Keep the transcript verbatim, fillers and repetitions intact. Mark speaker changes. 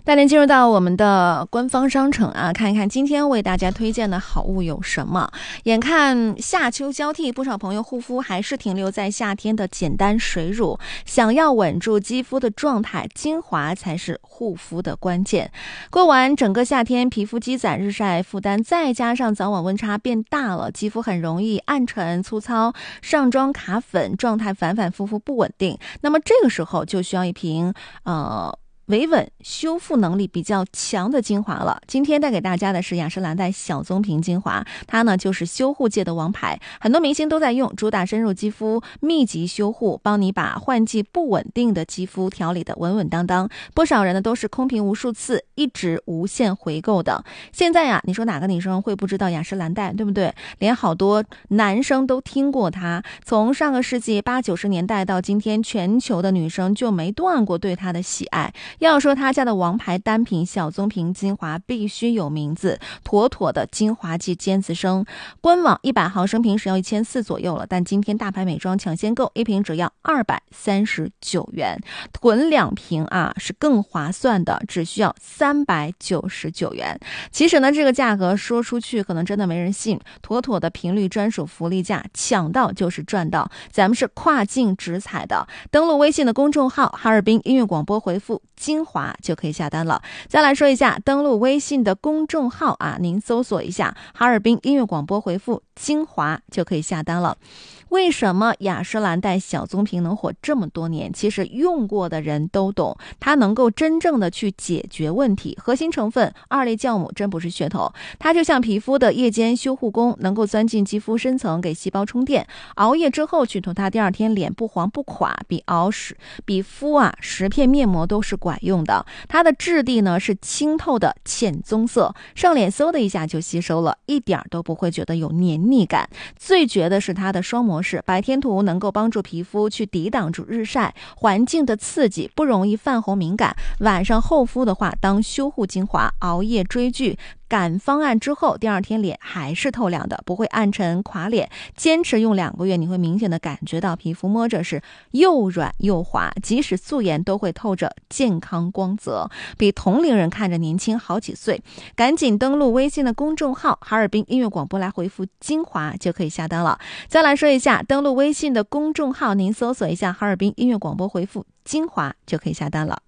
Speaker 1: 带您进入到我们的官方商城啊，看一看今天为大家推荐的好物有什么。眼看夏秋交替，不少朋友护肤还是停留在夏天的简单水乳，想要稳住肌肤的状态，精华才是护肤的关键。过完整个夏天，皮肤积攒日晒负担，再加上早晚温差变大了，肌肤很容易暗沉粗糙，上妆卡粉，状态反反复复不稳定。那么这个时候就需要一瓶呃维稳修复能力比较强的精华了。今天带给大家的是雅诗兰黛小棕瓶精华，它呢就是修护界的王牌，很多明星都在用，主打深入肌肤密集修护，帮你把换季不稳定的肌肤调理的稳稳当当。不少人呢都是空瓶无数次，一直无限回购的。现在呀，你说哪个女生会不知道雅诗兰黛，对不对？连好多男生都听过它。从上个世纪八九十年代到今天，全球的女生就没断过对它的喜爱。要说他家的王牌单品小棕瓶精华必须有名字，妥妥的精华界尖子生。官网一百毫升瓶是要一千四左右了，但今天大牌美妆抢先购，一瓶只要二百三十九元，囤两瓶啊是更划算的，只需要三百九十九元。其实呢，这个价格说出去可能真的没人信，妥妥的频率专属福利价，抢到就是赚到，咱们是跨境直采的。登录微信的公众号哈尔滨音乐广播，回复精华就可以下单了。再来说一下，登录微信的公众号啊，您搜索一下哈尔滨音乐广播，回复精华就可以下单了。为什么雅诗兰黛小棕瓶能火这么多年？其实用过的人都懂，它能够真正的去解决问题。核心成分二类酵母真不是噱头，它就像皮肤的夜间修护工，能够钻进肌肤深层给细胞充电。熬夜之后去涂它，第二天脸不黄不垮，比熬十比敷啊十片面膜都是管用的。它的质地呢是清透的浅棕色，上脸嗖的一下就吸收了，一点都不会觉得有黏腻感。最绝的是它的双模式，白天涂能够帮助皮肤去抵挡住日晒环境的刺激，不容易泛红敏感。晚上厚敷的话当修护精华，熬夜追剧赶方案之后，第二天脸还是透亮的，不会暗沉垮脸。坚持用两个月，你会明显的感觉到皮肤摸着是又软又滑，即使素颜都会透着健康光泽，比同龄人看着年轻好几岁。赶紧登录微信的公众号哈尔滨音乐广播来回复精华就可以下单了。再来说一下，登录微信的公众号，您搜索一下哈尔滨音乐广播，回复精华就可以下单了。